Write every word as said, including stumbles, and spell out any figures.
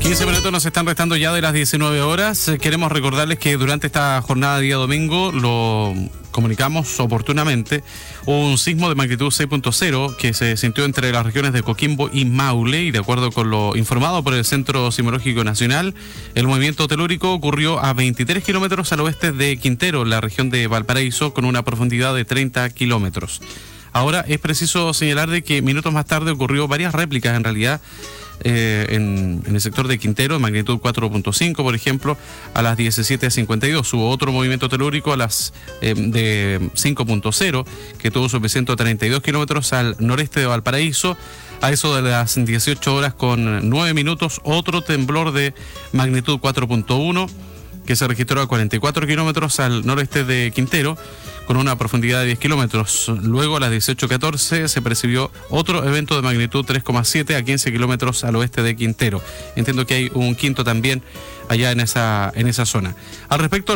quince minutos nos están restando ya de las diecinueve horas. Queremos recordarles que durante esta jornada de día domingo, lo comunicamos oportunamente, hubo un sismo de magnitud seis punto cero que se sintió entre las regiones de Coquimbo y Maule, y de acuerdo con lo informado por el Centro Sismológico Nacional, el movimiento telúrico ocurrió a veintitrés kilómetros al oeste de Quintero, la región de Valparaíso, con una profundidad de treinta kilómetros. Ahora es preciso señalar de que minutos más tarde ocurrió varias réplicas en realidad, Eh, en, en el sector de Quintero, magnitud cuatro punto cinco, por ejemplo, a las diecisiete cincuenta y dos. Hubo otro movimiento telúrico a las eh, de cinco punto cero, que tuvo su epicentro a treinta y dos kilómetros al noreste de Valparaíso. A eso de las dieciocho horas con nueve minutos, otro temblor de magnitud cuatro punto uno, que se registró a cuarenta y cuatro kilómetros al noreste de Quintero, con una profundidad de diez kilómetros. Luego, a las dieciocho catorce, se percibió otro evento de magnitud tres coma siete a quince kilómetros al oeste de Quintero. Entiendo que hay un quinto también allá en esa, en esa zona. Al respecto,